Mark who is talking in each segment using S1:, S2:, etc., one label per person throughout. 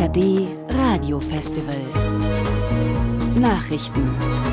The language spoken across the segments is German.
S1: ARD Radiofestival. Nachrichten.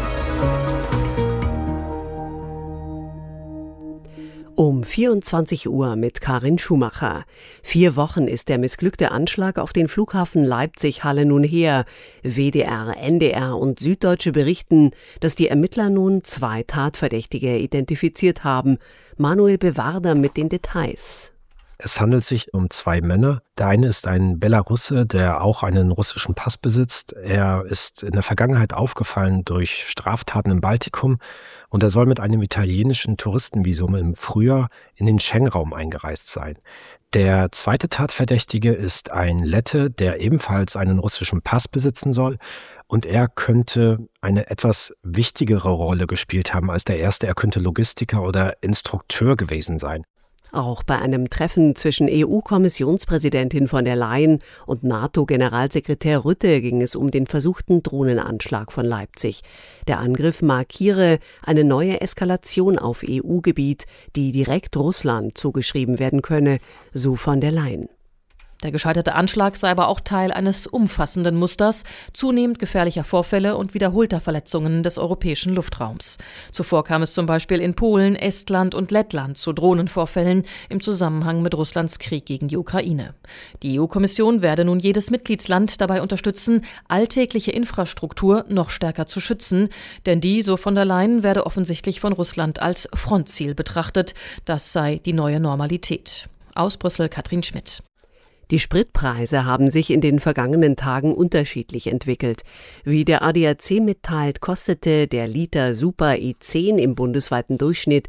S1: Um 24 Uhr mit Karin Schumacher. 4 Wochen ist der missglückte Anschlag auf den Flughafen Leipzig-Halle nun her. WDR, NDR und Süddeutsche berichten, dass die Ermittler nun 2 Tatverdächtige identifiziert haben. Manuel Bewarder mit den Details.
S2: Es handelt sich um 2 Männer. Der eine ist ein Belarusse, der auch einen russischen Pass besitzt. Er ist in der Vergangenheit aufgefallen durch Straftaten im Baltikum und er soll mit einem italienischen Touristenvisum im Frühjahr in den Schengen-Raum eingereist sein. Der zweite Tatverdächtige ist ein Lette, der ebenfalls einen russischen Pass besitzen soll. Und er könnte eine etwas wichtigere Rolle gespielt haben als der erste. Er könnte Logistiker oder Instrukteur gewesen sein.
S1: Auch bei einem Treffen zwischen EU-Kommissionspräsidentin von der Leyen und NATO-Generalsekretär Rutte ging es um den versuchten Drohnenanschlag von Leipzig. Der Angriff markiere eine neue Eskalation auf EU-Gebiet, die direkt Russland zugeschrieben werden könne, so von der Leyen.
S3: Der gescheiterte Anschlag sei aber auch Teil eines umfassenden Musters zunehmend gefährlicher Vorfälle und wiederholter Verletzungen des europäischen Luftraums. Zuvor kam es zum Beispiel in Polen, Estland und Lettland zu Drohnenvorfällen im Zusammenhang mit Russlands Krieg gegen die Ukraine. Die EU-Kommission werde nun jedes Mitgliedsland dabei unterstützen, alltägliche Infrastruktur noch stärker zu schützen, denn die, so von der Leyen, werde offensichtlich von Russland als Frontziel betrachtet. Das sei die neue Normalität. Aus Brüssel Katrin Schmidt.
S1: Die Spritpreise haben sich in den vergangenen Tagen unterschiedlich entwickelt. Wie der ADAC mitteilt, kostete der Liter Super E10 im bundesweiten Durchschnitt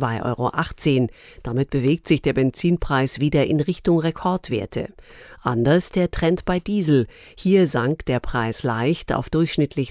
S1: 2,18 €. Damit bewegt sich der Benzinpreis wieder in Richtung Rekordwerte. Anders der Trend bei Diesel. Hier sank der Preis leicht auf durchschnittlich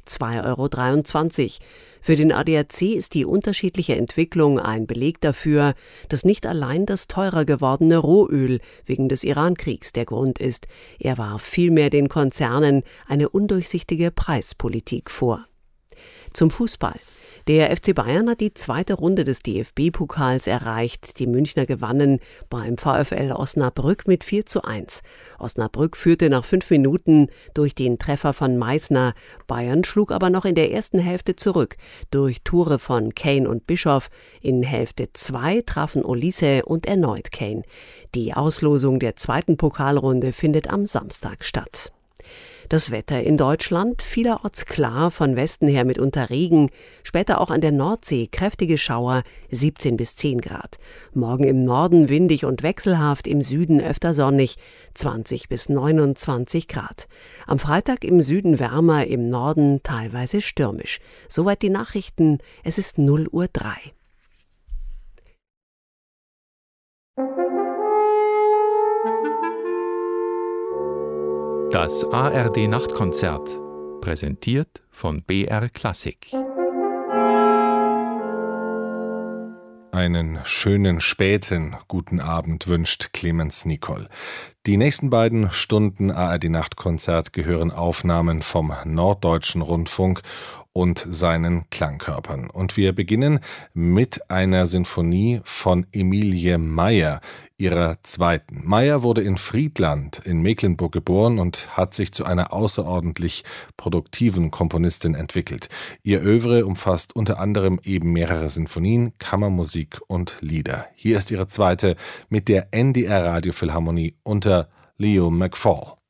S1: 2,23 €. Für den ADAC ist die unterschiedliche Entwicklung ein Beleg dafür, dass nicht allein das teurer gewordene Rohöl wegen des Iran-Kriegs der Grund ist. Er warf vielmehr den Konzernen eine undurchsichtige Preispolitik vor. Zum Fußball. Der FC Bayern hat die 2. Runde des DFB-Pokals erreicht. Die Münchner gewannen beim VfL Osnabrück mit 4:1. Osnabrück führte nach 5 Minuten durch den Treffer von Meißner. Bayern schlug aber noch in der ersten Hälfte zurück durch Tore von Kane und Bischoff. In Hälfte 2 trafen Olise und erneut Kane. Die Auslosung der 2. Pokalrunde findet am Samstag statt. Das Wetter in Deutschland vielerorts klar, von Westen her mitunter Regen, später auch an der Nordsee kräftige Schauer, 17 bis 10 Grad. Morgen im Norden windig und wechselhaft, im Süden öfter sonnig, 20 bis 29 Grad. Am Freitag im Süden wärmer, im Norden teilweise stürmisch. Soweit die Nachrichten, es ist 0:03 Uhr.
S4: Das ARD-Nachtkonzert, präsentiert von BR Klassik.
S5: Einen schönen späten guten Abend wünscht Clemens Nicol. Die nächsten 2 Stunden ARD-Nachtkonzert gehören Aufnahmen vom Norddeutschen Rundfunk und seinen Klangkörpern. Und wir beginnen mit einer Sinfonie von Emilie Meyer, ihrer 2. Meyer wurde in Friedland in Mecklenburg geboren und hat sich zu einer außerordentlich produktiven Komponistin entwickelt. Ihr Œuvre umfasst unter anderem eben mehrere Sinfonien, Kammermusik und Lieder. Hier ist ihre 2. mit der NDR Radiophilharmonie unter Leo McFall.